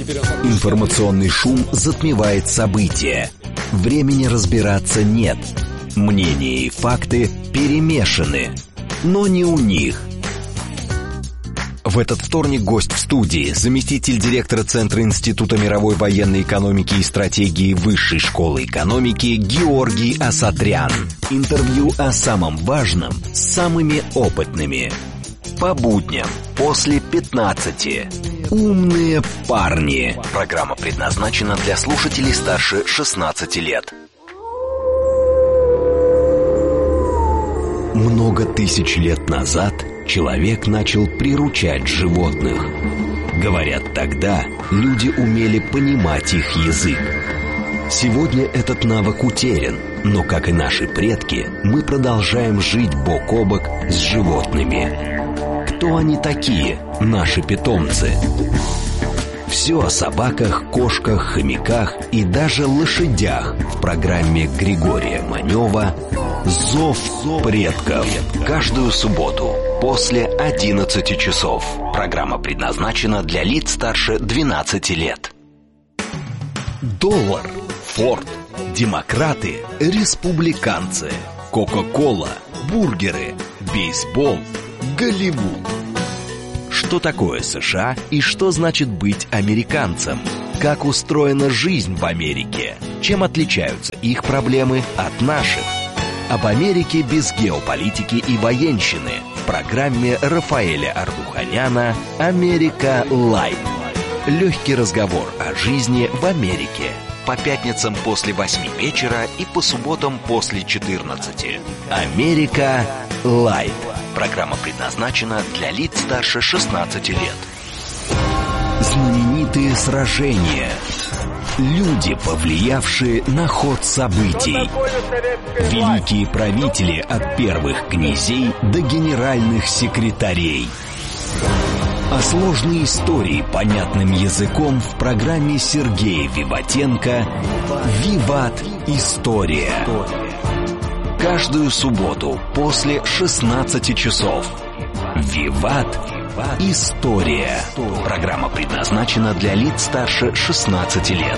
Информационный шум затмевает события. Времени разбираться нет. Мнения и факты перемешаны, но не у них. В этот вторник гость в студии, заместитель директора Центра Института мировой военной экономики и стратегии Высшей школы экономики Георгий Асатрян. Интервью о самом важном с самыми опытными. По будням после 15. Умные парни. Программа предназначена для слушателей старше 16 лет. Много тысяч лет назад человек начал приручать животных. Говорят, тогда люди умели понимать их язык. Сегодня этот навык утерян, но, как и наши предки, мы продолжаем жить бок о бок с животными. Кто они такие, наши питомцы? Все о собаках, кошках, хомяках и даже лошадях в программе Григория Манева «Зов предков». Каждую субботу после 11 часов. Программа предназначена для лиц старше 12 лет. Доллар, Форд, демократы, республиканцы, Кока-кола, бургеры, бейсбол, Голливуд. Что такое США и что значит быть американцем? Как устроена жизнь в Америке? Чем отличаются их проблемы от наших? Об Америке без геополитики и военщины в программе Рафаэля Ардуханяна «Америка Лайт». Легкий разговор о жизни в Америке. По пятницам после 8 вечера и по субботам после 14. «Америка Лайт». Программа предназначена для лиц старше 16 лет. Знаменитые сражения. Люди, повлиявшие на ход событий. Великие правители от первых князей до генеральных секретарей. О сложной истории понятным языком в программе Сергея Виватенко «Виват. История». Каждую субботу после 16 часов. «Виват. История». Программа предназначена для лиц старше 16 лет.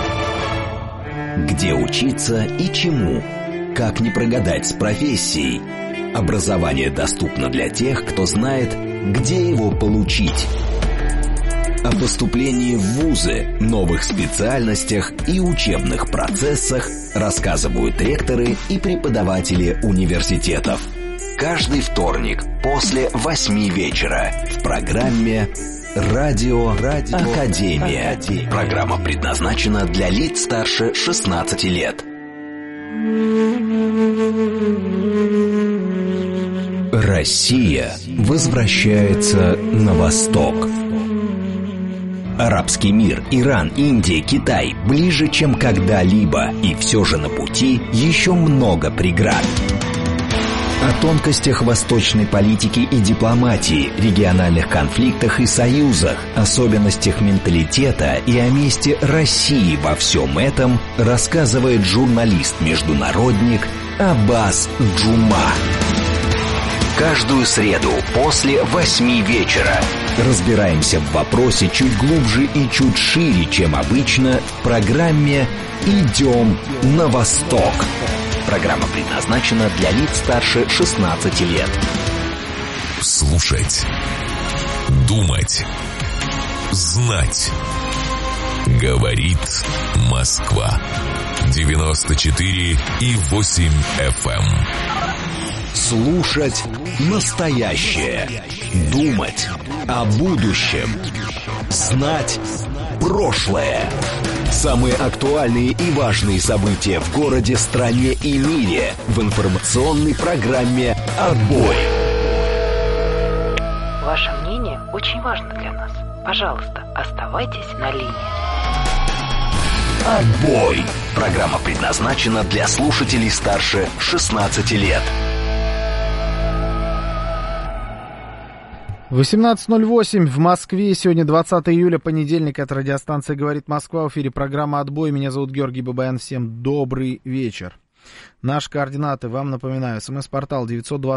Где учиться и чему? Как не прогадать с профессией? Образование доступно для тех, кто знает, где его получить. О поступлении в вузы, новых специальностях и учебных процессах рассказывают ректоры и преподаватели университетов. Каждый вторник после 8 вечера в программе «Радио Академия». Программа предназначена для лиц старше 16 лет. Россия возвращается на восток. Арабский мир, Иран, Индия, Китай ближе, чем когда-либо, и все же на пути еще много преград. О тонкостях восточной политики и дипломатии, региональных конфликтах и союзах, особенностях менталитета и о месте России во всем этом рассказывает журналист-международник Аббас Джума. Каждую среду после 8 вечера разбираемся в вопросе чуть глубже и чуть шире, чем обычно, в программе «Идем на восток». Программа предназначена для лиц старше 16 лет. Слушать, думать, знать. Говорит Москва. 94,8 FM. Слушать настоящее. Думать о будущем. Знать прошлое. Самые актуальные и важные события в городе, стране и мире в информационной программе «Отбой». Ваше мнение очень важно для нас. Пожалуйста, оставайтесь на линии. «Отбой». Программа предназначена для слушателей старше 16 лет. 18:08 в Москве. Сегодня 20 июля, понедельник. Это радиостанция «Говорит Москва». В эфире программа «Отбой». Меня зовут Георгий Бабаян. Всем добрый вечер. Наши координаты, вам напоминаю, смс-портал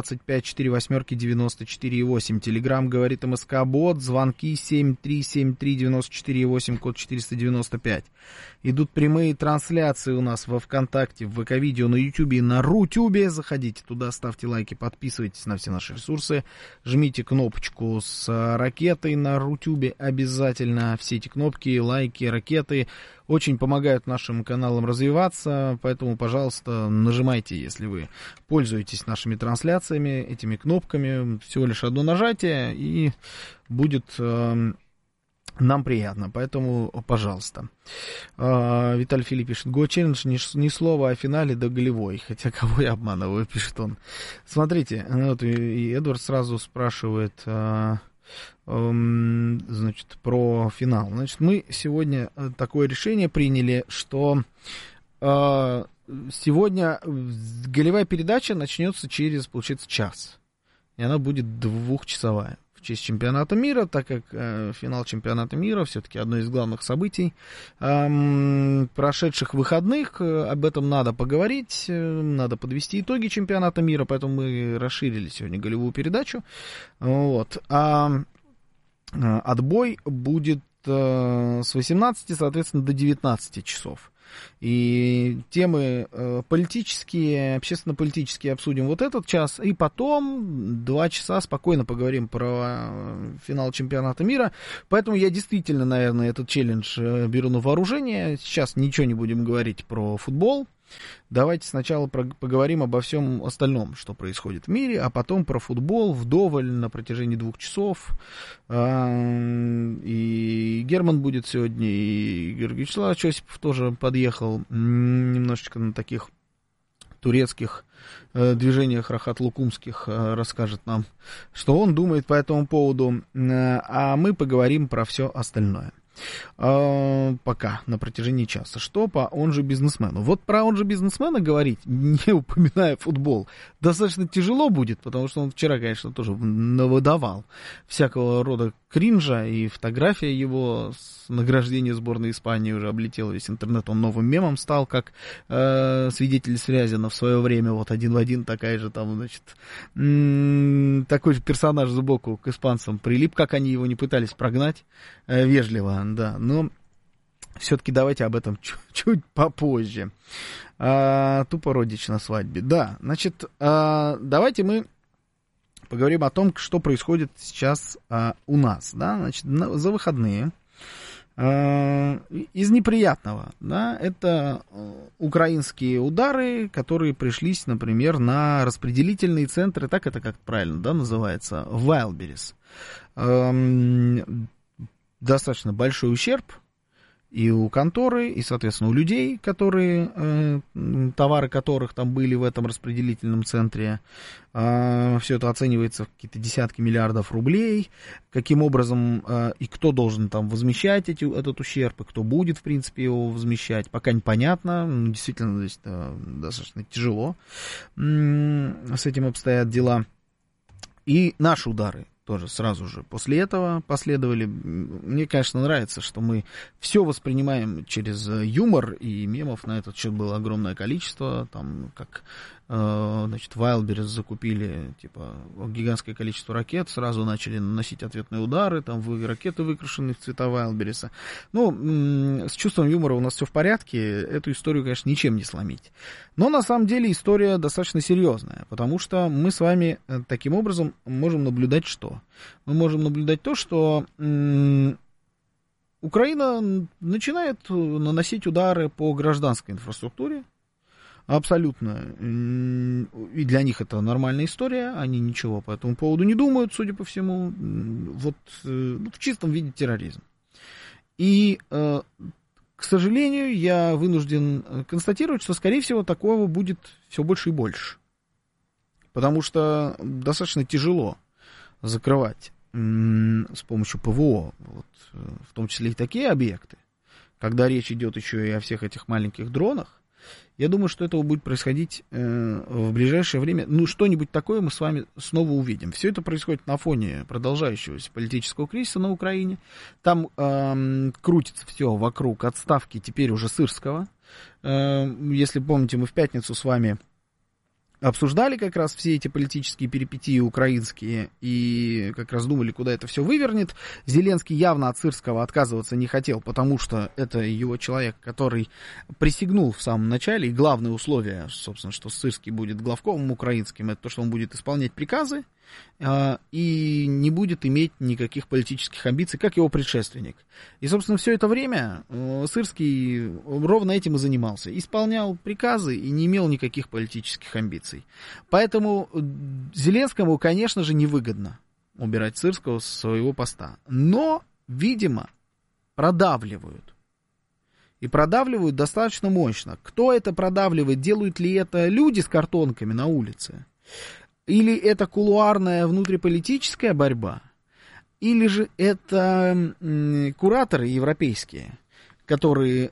925-48-94-8, телеграмм говорит МСК-бот, звонки 7373-94-8, код 495. Идут прямые трансляции у нас во ВКонтакте, в ВК-видео, на Ютубе и на Рутюбе. Заходите туда, ставьте лайки, подписывайтесь на все наши ресурсы, жмите кнопочку с ракетой на Рутюбе обязательно. Все эти кнопки, лайки, ракеты очень помогают нашим каналам развиваться, поэтому, пожалуйста, нажимайте, если вы пользуетесь нашими трансляциями, этими кнопками. Всего лишь одно нажатие, и будет нам приятно, поэтому, пожалуйста. Виталий Филипп пишет: Go Challenge, ни слова о финале до голевой. Хотя кого я обманываю, пишет он. Смотрите, вот и Эдвард сразу спрашивает, значит, про финал. Значит, мы сегодня такое решение приняли, что сегодня голевая передача начнется через, получается, час. И она будет двухчасовая. В честь чемпионата мира, так как финал чемпионата мира все-таки одно из главных событий прошедших выходных. Об этом надо поговорить, надо подвести итоги чемпионата мира, поэтому мы расширили сегодня голевую передачу. Вот. Отбой будет с 18, соответственно, до 19 часов. И темы политические, общественно-политические обсудим вот этот час, и потом 2 часа спокойно поговорим про финал чемпионата мира. Поэтому я действительно, наверное, этот челлендж беру на вооружение. Сейчас ничего не будем говорить про футбол. Давайте сначала поговорим обо всем остальном, что происходит в мире, а потом про футбол вдоволь на протяжении 2 часов. И Герман будет сегодня, и Георгий Вячеславович Осипов тоже подъехал немножечко на таких турецких движениях рахат-лукумских, расскажет нам, что он думает по этому поводу, а мы поговорим про все остальное. Пока, на протяжении часа. Что по «Он же бизнесмену». Вот про «Он же бизнесмена» говорить, не упоминая футбол, достаточно тяжело будет, потому что он вчера, конечно, тоже навыдавал всякого рода кринжа, и фотография его с награждения сборной Испании уже облетела весь интернет, он новым мемом стал, как свидетель Связина в свое время, вот один в один такая же там, значит, такой же персонаж сбоку к испанцам прилип, как они его не пытались прогнать, вежливо, да, но все-таки давайте об этом чуть попозже. Тупо родич на свадьбе, да, значит, давайте мы поговорим о том, что происходит сейчас у нас, да, значит, за выходные. Из неприятного, да, это украинские удары, которые пришлись, например, на распределительные центры, так это как правильно, да, называется, Wildberries. Достаточно большой ущерб и у конторы, и, соответственно, у людей, которые, товары которых там были в этом распределительном центре. Все это оценивается в какие-то десятки миллиардов рублей. Каким образом и кто должен там возмещать этот ущерб, и кто будет, в принципе, его возмещать, пока непонятно. Действительно, здесь достаточно тяжело с этим обстоят дела. И наши удары тоже сразу же после этого последовали. Мне, конечно, нравится, что мы все воспринимаем через юмор, и мемов на этот счет было огромное количество. Там, как, значит, Wildberries закупили, типа, гигантское количество ракет, сразу начали наносить ответные удары, там, ракеты, выкрашенные в цвета Wildberries. Ну, с чувством юмора у нас все в порядке, эту историю, конечно, ничем не сломить. Но, на самом деле, история достаточно серьезная, потому что мы с вами таким образом можем наблюдать что? Мы можем наблюдать то, что Украина начинает наносить удары по гражданской инфраструктуре. Абсолютно. И для них это нормальная история. Они ничего по этому поводу не думают, судя по всему. Вот в чистом виде терроризм. И, к сожалению, я вынужден констатировать, что, скорее всего, такого будет все больше и больше. Потому что достаточно тяжело закрывать с помощью ПВО, вот, в том числе и такие объекты, когда речь идет еще и о всех этих маленьких дронах. Я думаю, что этого будет происходить в ближайшее время. Ну, что-нибудь такое мы с вами снова увидим. Все это происходит на фоне продолжающегося политического кризиса на Украине. Там крутится все вокруг отставки теперь уже Сырского. Если помните, мы в пятницу с вами обсуждали как раз все эти политические перипетии украинские и как раз думали, куда это все вывернет. Зеленский явно от Сырского отказываться не хотел, потому что это его человек, который присягнул в самом начале, и главное условие, собственно, что Сырский будет главкомом украинским, это то, что он будет исполнять приказы и не будет иметь никаких политических амбиций, как его предшественник. И, собственно, все это время Сырский ровно этим и занимался. Исполнял приказы и не имел никаких политических амбиций. Поэтому Зеленскому, конечно же, невыгодно убирать Сырского с своего поста. Но, видимо, продавливают. И продавливают достаточно мощно. Кто это продавливает? Делают ли это люди с картонками на улице? Или это кулуарная внутриполитическая борьба, или же это кураторы европейские, которые,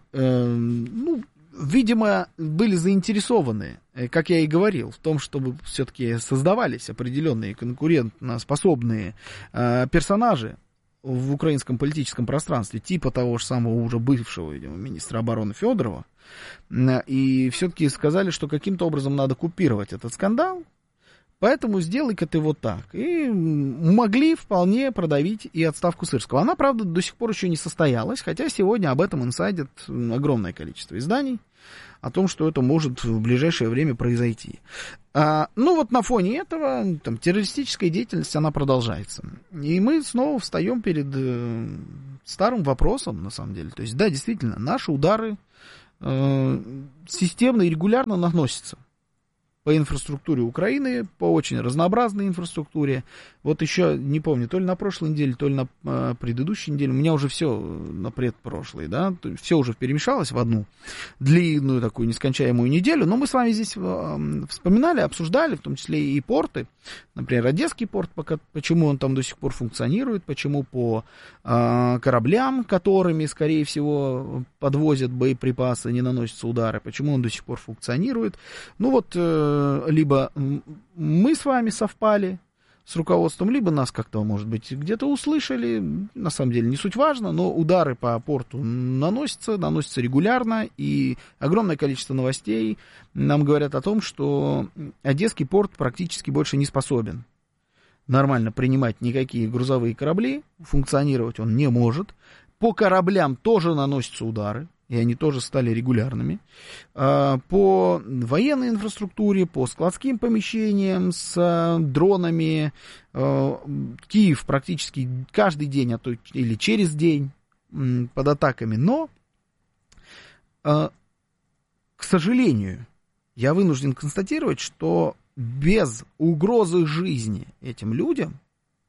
видимо, были заинтересованы, как я и говорил, в том, чтобы все-таки создавались определенные конкурентоспособные персонажи в украинском политическом пространстве, типа того же самого уже бывшего, видимо, министра обороны Федорова, и все-таки сказали, что каким-то образом надо купировать этот скандал. Поэтому сделай-ка ты вот так. И могли вполне продавить и отставку Сырского. Она, правда, до сих пор еще не состоялась, хотя сегодня об этом инсайдит огромное количество изданий, о том, что это может в ближайшее время произойти. Вот на фоне этого террористическая деятельность, она продолжается. И мы снова встаем перед старым вопросом, на самом деле. То есть, да, действительно, наши удары системно и регулярно наносятся по инфраструктуре Украины, по очень разнообразной инфраструктуре. Вот еще, не помню, то ли на прошлой неделе, то ли на предыдущей неделе, у меня уже все на предпрошлой, да, все уже перемешалось в одну длинную такую нескончаемую неделю, но мы с вами здесь вспоминали, обсуждали, в том числе и порты, например, Одесский порт, почему он там до сих пор функционирует, почему по кораблям, которыми, скорее всего, подвозят боеприпасы, не наносятся удары, почему он до сих пор функционирует. Либо мы с вами совпали с руководством, либо нас как-то, может быть, где-то услышали, на самом деле не суть важно, но удары по порту наносятся регулярно, и огромное количество новостей нам говорят о том, что Одесский порт практически больше не способен нормально принимать никакие грузовые корабли, функционировать он не может, по кораблям тоже наносятся удары, и они тоже стали регулярными. По военной инфраструктуре, по складским помещениям с дронами. Киев практически каждый день, а то или через день под атаками. Но, к сожалению, я вынужден констатировать, что без угрозы жизни этим людям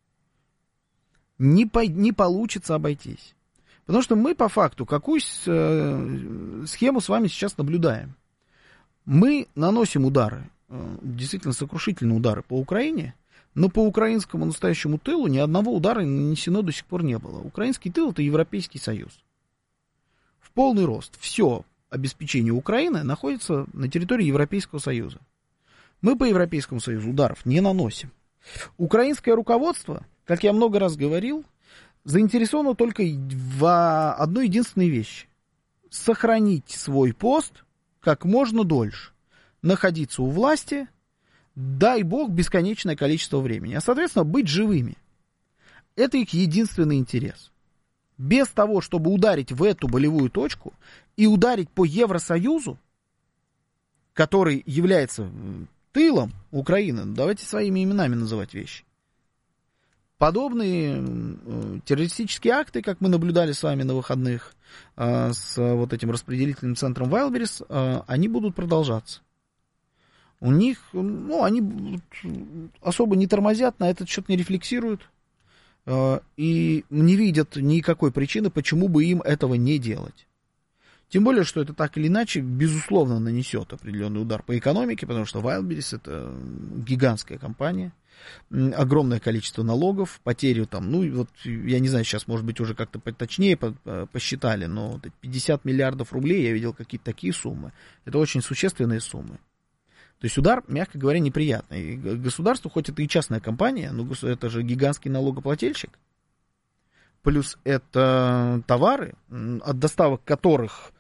не получится обойтись. Потому что мы по факту какую схему с вами сейчас наблюдаем? Мы наносим удары, действительно сокрушительные удары по Украине, но по украинскому настоящему тылу ни одного удара нанесено до сих пор не было. Украинский тыл — это Европейский Союз. В полный рост. Все обеспечение Украины находится на территории Европейского Союза. Мы по Европейскому Союзу ударов не наносим. Украинское руководство, как я много раз говорил, заинтересовано только в одной единственной вещи. Сохранить свой пост как можно дольше. Находиться у власти, дай бог, бесконечное количество времени. А, соответственно, быть живыми. Это их единственный интерес. Без того, чтобы ударить в эту болевую точку и ударить по Евросоюзу, который является тылом Украины, давайте своими именами называть вещи. Подобные террористические акты, как мы наблюдали с вами на выходных с вот этим распределительным центром Wildberries, они будут продолжаться. У них, они особо не тормозят, на этот счет не рефлексируют и не видят никакой причины, почему бы им этого не делать. Тем более, что это так или иначе, безусловно, нанесет определенный удар по экономике, потому что Wildberries — это гигантская компания, огромное количество налогов, потери там, я не знаю, сейчас, может быть, уже как-то точнее посчитали, но 50 миллиардов рублей, я видел какие-то такие суммы. Это очень существенные суммы. То есть удар, мягко говоря, неприятный. И государство, хоть это и частная компания, но это же гигантский налогоплательщик. Плюс это товары, от доставок которых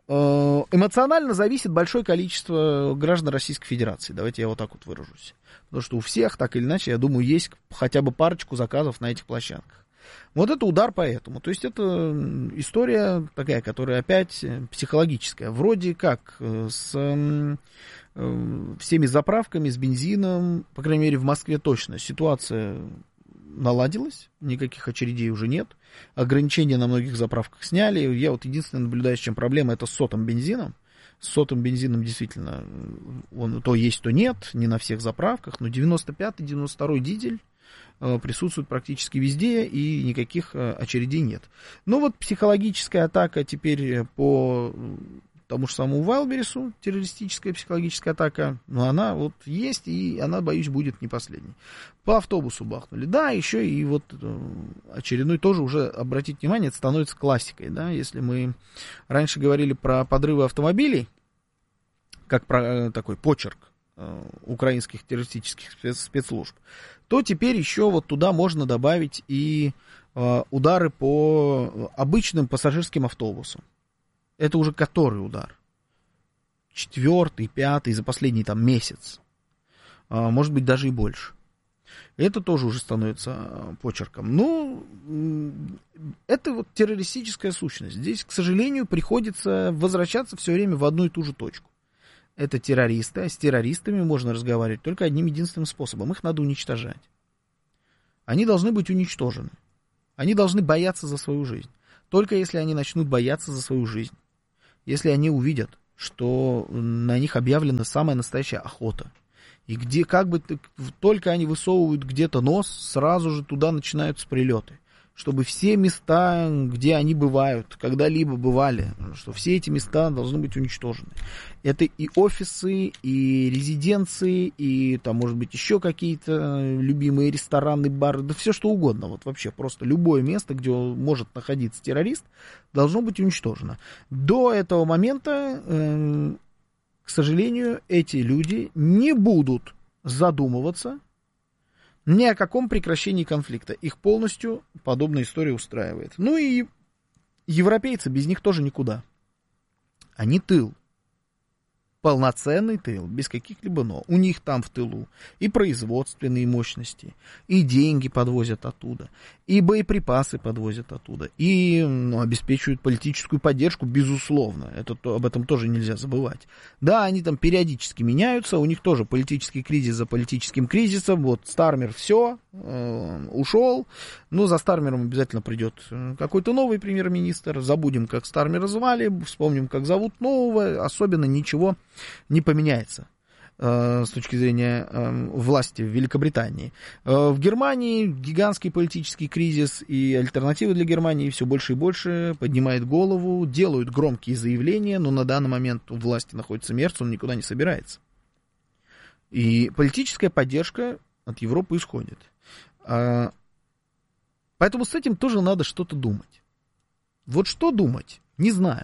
эмоционально зависит большое количество граждан Российской Федерации. Давайте я вот так вот выражусь. Потому что у всех, так или иначе, я думаю, есть хотя бы парочку заказов на этих площадках. Вот это удар по этому. То есть это история такая, которая опять психологическая. Вроде как с всеми заправками, с бензином, по крайней мере в Москве точно, ситуация наладилась, никаких очередей уже нет, ограничения на многих заправках сняли. Я вот единственное наблюдаю, с чем проблема, это с сотым бензином. С сотым бензином действительно он то есть, то нет, не на всех заправках, но 95-й, 92-й дизель присутствует практически везде, и никаких очередей нет. Но вот психологическая атака теперь по тому же самому Вайлдберрису, террористическая психологическая атака, но она вот есть, и она, боюсь, будет не последней. По автобусу бахнули. Да, еще и вот очередной тоже уже, обратите внимание, это становится классикой, да, если мы раньше говорили про подрывы автомобилей, как про такой почерк украинских террористических спецслужб, то теперь еще вот туда можно добавить и удары по обычным пассажирским автобусам. Это уже который удар? 4-й, 5-й за последний там месяц. Может быть, даже и больше. Это тоже уже становится почерком. Ну, это вот террористическая сущность. Здесь, к сожалению, приходится возвращаться все время в одну и ту же точку. Это террористы, а с террористами можно разговаривать только одним единственным способом. Их надо уничтожать. Они должны быть уничтожены. Они должны бояться за свою жизнь. Только если они начнут бояться за свою жизнь. Если они увидят, что на них объявлена самая настоящая охота, и где как бы только они высовывают где-то нос, сразу же туда начинаются прилеты, чтобы все места, где они бывают, когда-либо бывали, что все эти места должны быть уничтожены. Это и офисы, и резиденции, и там, может быть, еще какие-то любимые рестораны, бары, да все что угодно. Вот вообще просто любое место, где может находиться террорист, должно быть уничтожено. До этого момента, к сожалению, эти люди не будут задумываться ни о каком прекращении конфликта. Их полностью подобная история устраивает. Ну и европейцы, без них тоже никуда. Они тыл. Полноценный тыл, без каких-либо «но». У них там в тылу и производственные мощности, и деньги подвозят оттуда, и боеприпасы подвозят оттуда, и обеспечивают политическую поддержку, безусловно. Об этом тоже нельзя забывать. Да, они там периодически меняются, у них тоже политический кризис за политическим кризисом. Вот Стармер все, ушел, но за Стармером обязательно придет какой-то новый премьер-министр. Забудем, как Стармера звали, вспомним, как зовут нового, особенно ничего не поменяется с точки зрения власти в Великобритании. В Германии гигантский политический кризис, и альтернативы для Германии все больше и больше поднимает голову, делают громкие заявления, но на данный момент у власти находится Мерц, он никуда не собирается. И политическая поддержка от Европы исходит. Поэтому с этим тоже надо что-то думать. Вот что думать, не знаю.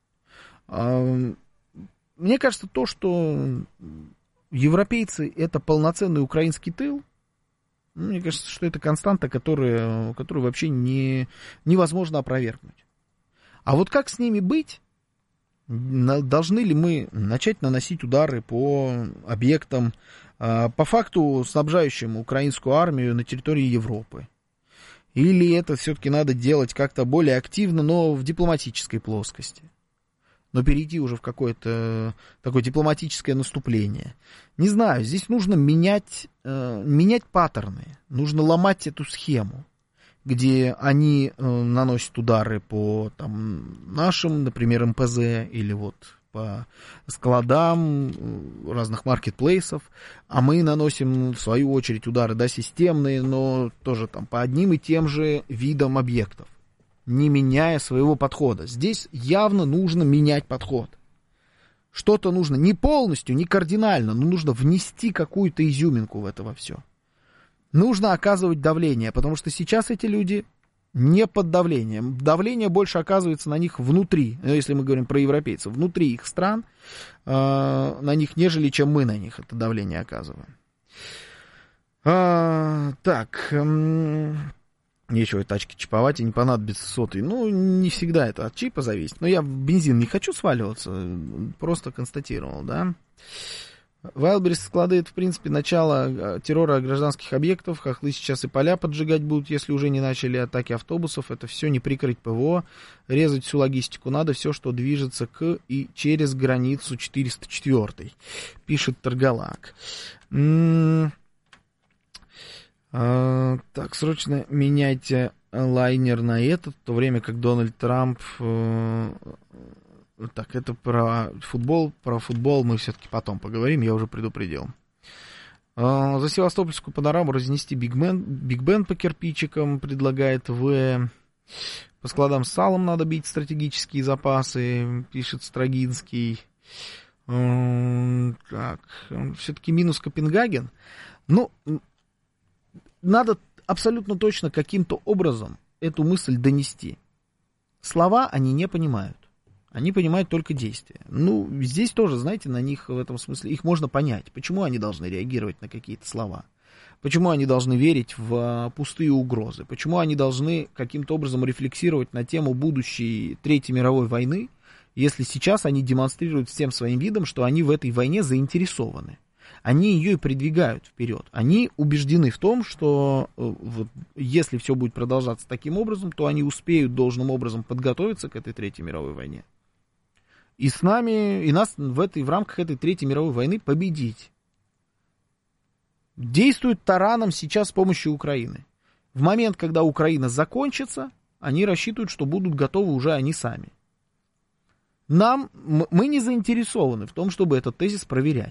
Мне кажется, то, что европейцы это полноценный украинский тыл, мне кажется, что это константа, которую вообще невозможно опровергнуть. А вот как с ними быть? Должны ли мы начать наносить удары по объектам, по факту снабжающим украинскую армию на территории Европы? Или это все-таки надо делать как-то более активно, но в дипломатической плоскости? Но перейти уже в какое-то такое дипломатическое наступление. Не знаю, здесь нужно менять паттерны, нужно ломать эту схему, где они наносят удары по там, нашим, например, МПЗ, или вот по складам разных маркетплейсов, а мы наносим, в свою очередь, удары, да, системные, но тоже там по одним и тем же видам объектов, не меняя своего подхода. Здесь явно нужно менять подход. Что-то нужно не полностью, не кардинально, но нужно внести какую-то изюминку в это во все. Нужно оказывать давление, потому что сейчас эти люди не под давлением. Давление больше оказывается на них внутри, если мы говорим про европейцев, внутри их стран, на них, нежели чем мы на них это давление оказываем. Так... нечего тачки чиповать и не понадобится сотый. Ну, не всегда это от чипа зависит. Но я в бензин не хочу сваливаться, просто констатировал, да. Wildberries склады — это, в принципе, начало террора гражданских объектов. Хохлы сейчас и поля поджигать будут, если уже не начали атаки автобусов. Это все не прикрыть ПВО. Резать всю логистику надо, все, что движется к и через границу 404, пишет Торголак. Так, срочно меняйте лайнер на этот, в то время как Дональд Трамп... Так, это про футбол. Про футбол мы все-таки потом поговорим, я уже предупредил. За Севастопольскую панораму разнести Биг Бен по кирпичикам, предлагает В. По складам с салом надо бить стратегические запасы, пишет Строгинский. Так, все-таки минус Копенгаген. Ну, надо абсолютно точно каким-то образом эту мысль донести. Слова они не понимают. Они понимают только действия. Ну, здесь тоже, знаете, на них в этом смысле, их можно понять. Почему они должны реагировать на какие-то слова? Почему они должны верить в пустые угрозы? Почему они должны каким-то образом рефлексировать на тему будущей Третьей мировой войны, если сейчас они демонстрируют всем своим видом, что они в этой войне заинтересованы? Они ее и продвигают вперед. Они убеждены в том, что вот, если все будет продолжаться таким образом, то они успеют должным образом подготовиться к этой Третьей мировой войне. И с нами, и нас в рамках этой Третьей мировой войны победить. Действуют тараном сейчас с помощью Украины. В момент, когда Украина закончится, они рассчитывают, что будут готовы уже они сами. Мы не заинтересованы в том, чтобы этот тезис проверять.